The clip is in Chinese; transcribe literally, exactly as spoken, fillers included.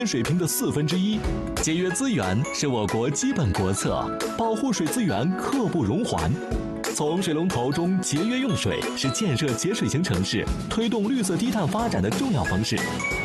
水平的四分之一。节约资源是我国基本国策，保护水资源刻不容缓。从水龙头中节约用水是建设节水型城市、推动绿色低碳发展的重要方式。